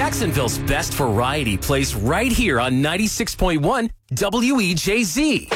Jacksonville's best variety plays right here on 96.1 WEJZ.